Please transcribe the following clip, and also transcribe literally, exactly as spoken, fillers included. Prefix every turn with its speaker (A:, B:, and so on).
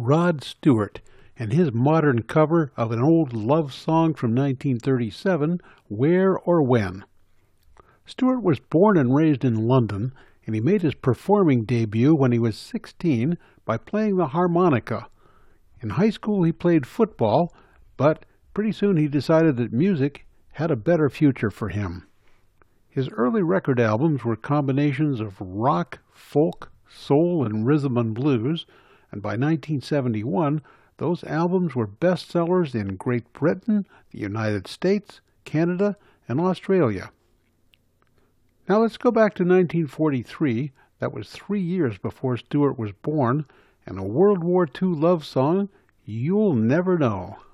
A: Rod Stewart and his modern cover of an old love song from nineteen thirty-seven, Where or When. Stewart was born and raised in London, and he made his performing debut when he was sixteen by playing the harmonica. In high school he played football, but pretty soon he decided that music had a better future for him. His early record albums were combinations of rock, folk, soul, and rhythm and blues, and by nineteen seventy-one, those albums were bestsellers in Great Britain, the United States, Canada, and Australia. Now let's go back to nineteen forty-three. That was three years before Stewart was born, and a World War Two love song, You'll Never Know.